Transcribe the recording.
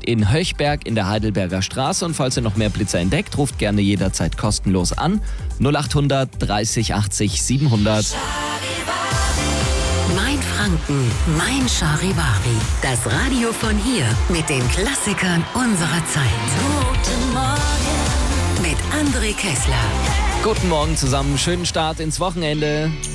steht in Höchberg in der Heidelberger Straße. Und falls ihr noch mehr Blitzer entdeckt, ruft gerne jederzeit kostenlos an. 0800 30 80 700. Mein Franken, mein Charivari. Das Radio von hier mit den Klassikern unserer Zeit. Guten Morgen mit André Kessler. Guten Morgen zusammen, schönen Start ins Wochenende.